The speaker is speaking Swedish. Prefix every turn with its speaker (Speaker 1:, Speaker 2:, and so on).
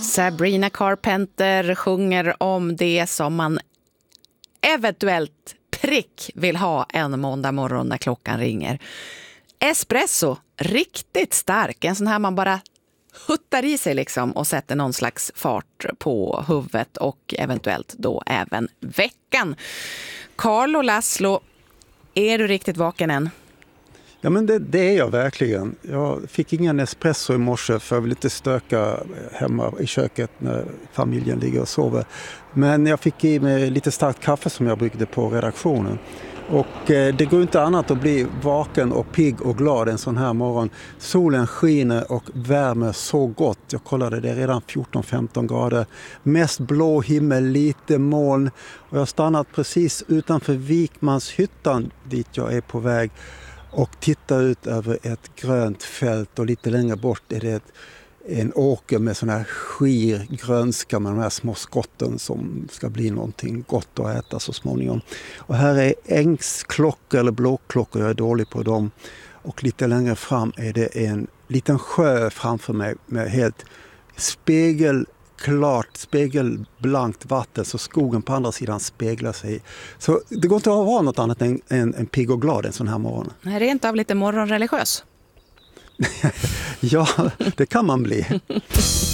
Speaker 1: Sabrina Carpenter sjunger om det som man eventuellt vill ha en måndag morgon när klockan ringer. Espresso, riktigt stark. En sån här man bara huttar i sig liksom och sätter någon slags fart på huvudet och eventuellt då även veckan. Carl och Laszlo, är du riktigt vaken än?
Speaker 2: Ja, men det är jag verkligen. Jag fick ingen espresso i morse för jag vill inte stöka hemma i köket när familjen ligger och sover. Men jag fick i mig lite starkt kaffe som jag bryggde på redaktionen. Och det går inte annat att bli vaken och pigg och glad en sån här morgon. Solen skiner och värmer så gott. Jag kollade, det är redan 14-15 grader. Mest blå himmel, lite moln. Och jag har stannat precis utanför Vikmanshyttan dit jag är på väg. Och tittar ut över ett grönt fält och lite längre bort är det en åker med sån här skir grönska med de här små skotten som ska bli någonting gott att äta så småningom. Och här är ängsklockor eller blåklockor, jag är dålig på dem. Och lite längre fram är det en liten sjö framför mig med helt spegelblankt vatten så skogen på andra sidan speglar sig. Så det går inte att vara något annat än en pigg och glad en sån här morgon.
Speaker 1: Nej, det är inte av lite morgonreligiös.
Speaker 2: Ja, det kan man bli.